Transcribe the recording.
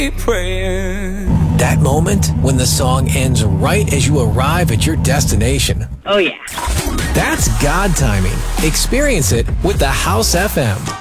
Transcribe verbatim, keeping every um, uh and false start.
praying. That moment when the song ends right as you arrive at your destination. Oh, yeah. That's God timing. Experience it with the House F M.